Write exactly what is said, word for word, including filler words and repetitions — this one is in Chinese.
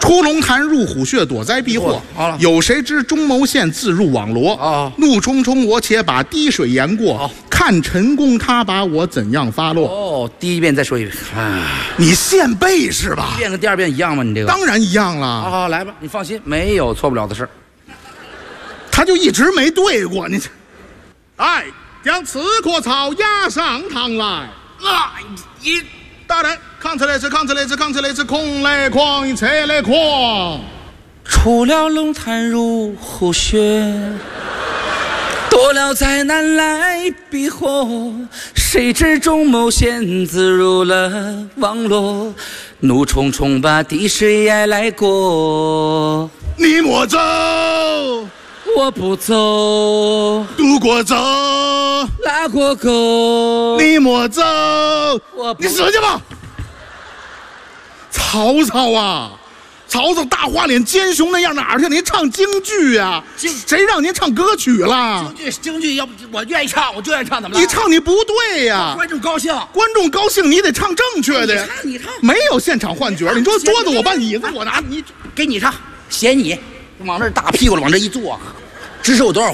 出龙潭入虎穴，躲灾避祸。 好了， 有谁知中牟县自入网罗？ 哦， 怒冲冲，我且把滴水言过。 哦， 看陈宫他把我怎样发落？ 哦，第一遍再说一遍。啊， 你现背是吧？ 第一遍跟第二遍一样吗？你这个当然一样了。 好好来吧，你放心，没有错不了的事儿。 他就一直没对过你。哎，将刺客草押上堂来。 啊，一大人，扛起来是扛起来是扛起来是空来狂，车来狂。 出了龙潭入虎穴，躲了灾难来避祸，谁知中牟县自入了网罗，怒冲冲把滴水也来过。 你莫走， 我不走， 渡过走， 拉过沟。 你莫走， 我不你死去吧。曹操啊，曹操大花脸奸雄那样，哪儿去？您唱京剧呀、啊？谁让您唱歌曲了？ 京剧，京剧，要不我愿意唱，我就愿意唱，怎么了？ 你唱你不对呀、 观众高兴， 观众高兴，你得唱正确的呀。 你唱，你唱， 没有现场换角。你说桌子我搬，椅子我拿， 你给你唱，写你往这大屁股往这一坐，知识有多少？